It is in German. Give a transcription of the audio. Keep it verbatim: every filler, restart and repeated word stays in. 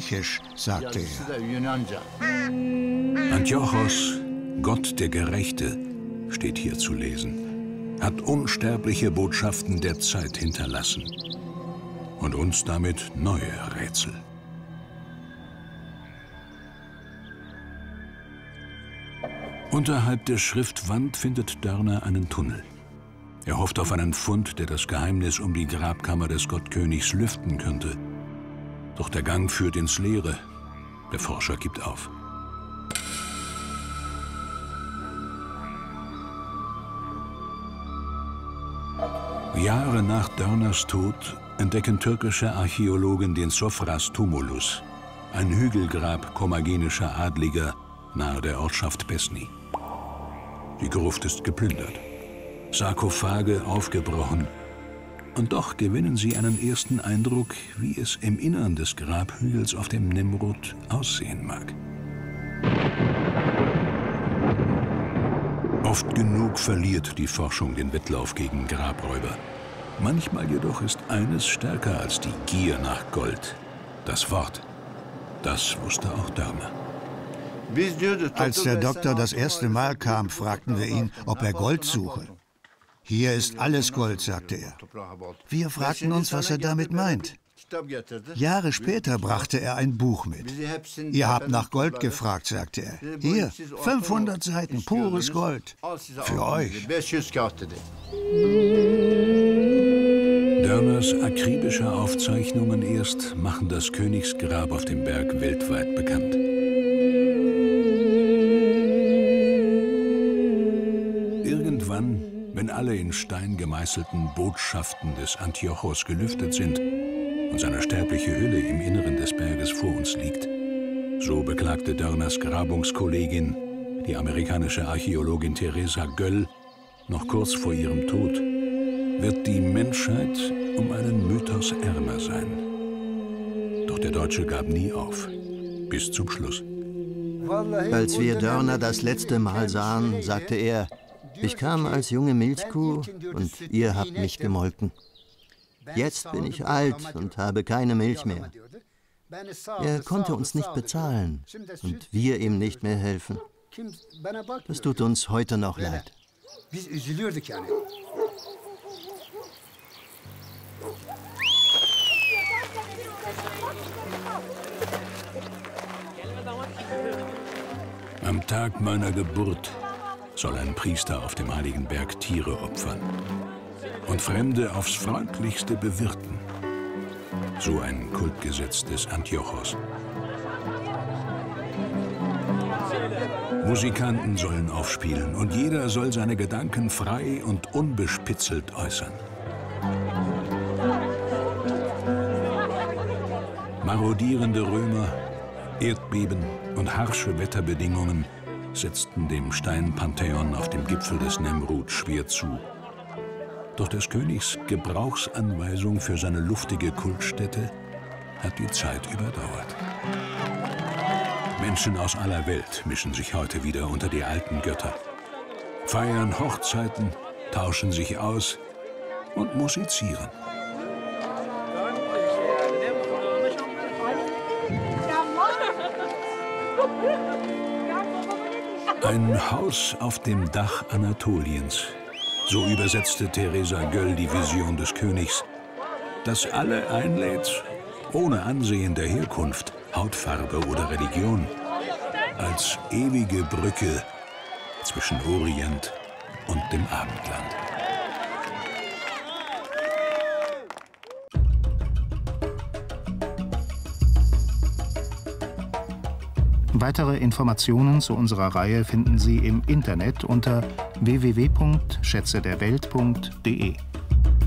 Griechisch, sagte er. Antiochos, Gott der Gerechte, steht hier zu lesen, hat unsterbliche Botschaften der Zeit hinterlassen und uns damit neue Rätsel. Unterhalb der Schriftwand findet Dörner einen Tunnel. Er hofft auf einen Fund, der das Geheimnis um die Grabkammer des Gottkönigs lüften könnte. Doch der Gang führt ins Leere. Der Forscher gibt auf. Jahre nach Dörners Tod entdecken türkische Archäologen den Sofras Tumulus, ein Hügelgrab kommagenischer Adliger nahe der Ortschaft Besni. Die Gruft ist geplündert, Sarkophage aufgebrochen. Und doch gewinnen sie einen ersten Eindruck, wie es im Innern des Grabhügels auf dem Nimrud aussehen mag. Oft genug verliert die Forschung den Wettlauf gegen Grabräuber. Manchmal jedoch ist eines stärker als die Gier nach Gold: das Wort. Das wusste auch Dörner. Als der Doktor das erste Mal kam, fragten wir ihn, ob er Gold suche. Hier ist alles Gold, sagte er. Wir fragten uns, was er damit meint. Jahre später brachte er ein Buch mit. Ihr habt nach Gold gefragt, sagte er. Hier, fünfhundert Seiten, pures Gold. Für euch. Dörners akribische Aufzeichnungen erst machen das Königsgrab auf dem Berg weltweit bekannt. Irgendwann, wenn alle in Stein gemeißelten Botschaften des Antiochos gelüftet sind und seine sterbliche Hülle im Inneren des Berges vor uns liegt, so beklagte Dörners Grabungskollegin, die amerikanische Archäologin Theresa Göll, noch kurz vor ihrem Tod, wird die Menschheit um einen Mythos ärmer sein. Doch der Deutsche gab nie auf, bis zum Schluss. Als wir Dörner das letzte Mal sahen, sagte er: Ich kam als junge Milchkuh und ihr habt mich gemolken. Jetzt bin ich alt und habe keine Milch mehr. Er konnte uns nicht bezahlen und wir ihm nicht mehr helfen. Das tut uns heute noch leid. Am Tag meiner Geburt soll ein Priester auf dem Heiligen Berg Tiere opfern und Fremde aufs Freundlichste bewirten. So ein Kultgesetz des Antiochos. Musikanten sollen aufspielen und jeder soll seine Gedanken frei und unbespitzelt äußern. Marodierende Römer, Erdbeben und harsche Wetterbedingungen setzten dem Steinpantheon auf dem Gipfel des Nemrut schwer zu. Doch des Königs Gebrauchsanweisung für seine luftige Kultstätte hat die Zeit überdauert. Menschen aus aller Welt mischen sich heute wieder unter die alten Götter, feiern Hochzeiten, tauschen sich aus und musizieren. Ein Haus auf dem Dach Anatoliens. So übersetzte Theresa Göll die Vision des Königs, das alle einlädt, ohne Ansehen der Herkunft, Hautfarbe oder Religion, als ewige Brücke zwischen Orient und dem Abendland. Weitere Informationen zu unserer Reihe finden Sie im Internet unter w w w punkt schätze der welt punkt de.